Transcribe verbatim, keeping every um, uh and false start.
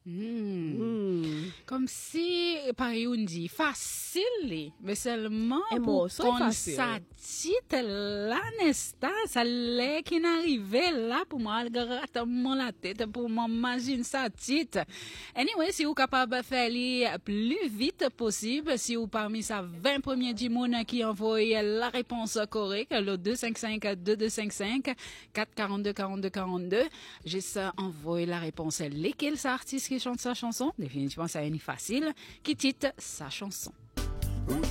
Hmm. Hmm. Comme si, pareil, on dit facile, mais seulement Et pour moi, c'est qu'on facile. sa titre là, n'est-ce pas? Ça l'est qui n'arrivait là pour moi, le gratte mon la tête pour m'imaginer sa titre. Anyway, si vous capable de faire le plus vite possible, si vous parmi sa vingt premiers dix moun qui envoient la réponse correcte, le deux cinq cinq deux deux cinq cinq quatre quarante-deux quarante-deux quarante-deux, j'ai ça envoyé la réponse lesquels sa artiste qui chante sa chanson, définitivement ça est facile, qui titre sa chanson.